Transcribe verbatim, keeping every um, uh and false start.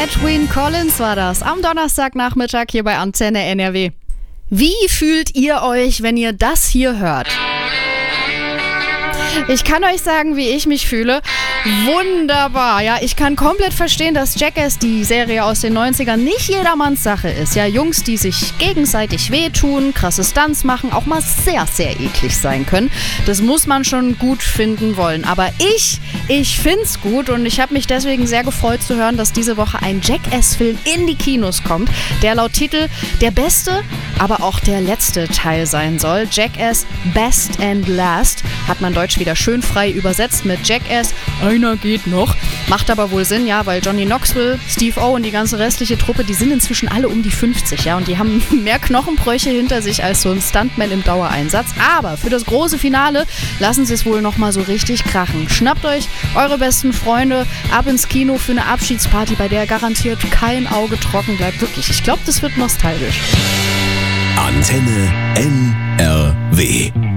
Edwin Collins war das am Donnerstagnachmittag hier bei Antenne N R W. Wie fühlt ihr euch, wenn ihr das hier hört? Ich kann euch sagen, wie ich mich fühle. Wunderbar, ja. Ich kann komplett verstehen, dass Jackass, die Serie aus den neunzigern, nicht jedermanns Sache ist. Ja, Jungs, die sich gegenseitig wehtun, krasse Stunts machen, auch mal sehr, sehr eklig sein können. Das muss man schon gut finden wollen. Aber ich, ich find's gut und ich habe mich deswegen sehr gefreut zu hören, dass diese Woche ein Jackass-Film in die Kinos kommt, der laut Titel der beste, aber auch der letzte Teil sein soll. Jackass Best and Last hat man deutsch wieder schön frei übersetzt mit Jackass. Einer geht noch. Macht aber wohl Sinn, ja, weil Johnny Knoxville, Steve O und die ganze restliche Truppe, die sind inzwischen alle um die fünfzig, ja, und die haben mehr Knochenbrüche hinter sich als so ein Stuntman im Dauereinsatz. Aber für das große Finale lassen sie es wohl nochmal so richtig krachen. Schnappt euch eure besten Freunde ab ins Kino für eine Abschiedsparty, bei der garantiert kein Auge trocken bleibt. Wirklich, ich glaube, das wird nostalgisch. Antenne N R W